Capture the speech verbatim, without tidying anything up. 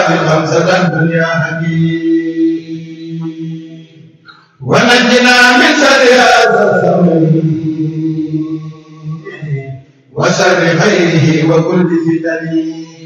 خمسة الدنيا حكيم ونجنا من شر هذا الزمن وشر غيره وكل فتن